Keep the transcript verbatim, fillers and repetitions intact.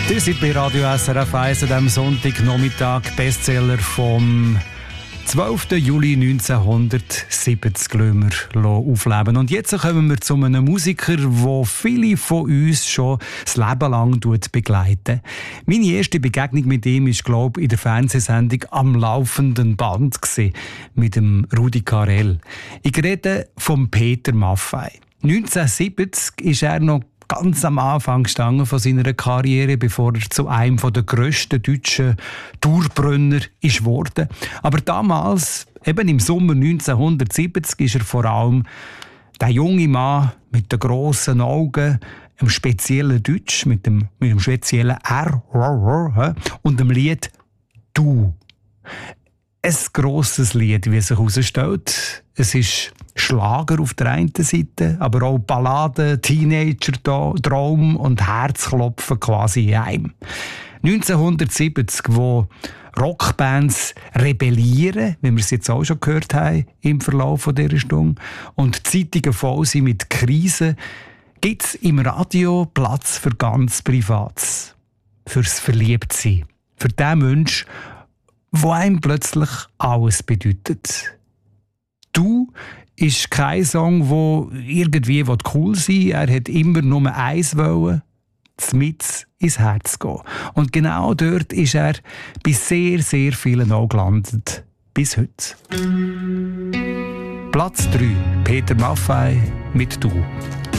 Ihr seid bei Radio S R F eins an diesem Sonntagnachmittag, Bestseller vom zwölften Juli neunzehnhundertsiebzig lassen wir aufleben. Und jetzt kommen wir zu einem Musiker, der viele von uns schon das Leben lang begleiten. Meine erste Begegnung mit ihm war, glaube ich, in der Fernsehsendung «Am laufenden Band» mit dem Rudi Carrell. Ich rede von Peter Maffay. neunzehnhundertsiebzig ist er noch ganz am Anfang gestanden von seiner Karriere, bevor er zu einem der grössten deutschen Dauerbrenner ist worden. Aber damals, eben im Sommer neunzehnhundertsiebzig, ist er vor allem der junge Mann mit den grossen Augen, einem speziellen Deutsch, mit dem, mit dem speziellen R und dem Lied «Du». Ein grosses Lied, wie es sich herausstellt. Es ist Schlager auf der einen Seite, aber auch Balladen, Teenager-Traum und Herzklopfen quasi in einem. neunzehnhundertsiebzig, wo Rockbands rebellieren, wie wir es jetzt auch schon gehört haben im Verlauf dieser Stunde, und Zeitungen voll sind mit Krisen, gibt es im Radio Platz für ganz Privates. Fürs Verliebtsein. Für den Menschen, wo einem plötzlich alles bedeutet. «Du» ist kein Song, der irgendwie cool sein will. Er hat immer nur eins wollen, mit ins Herz gehen. Und genau dort ist er bei sehr, sehr vielen auch gelandet. Bis heute. Platz drei. Peter Maffay mit «Du».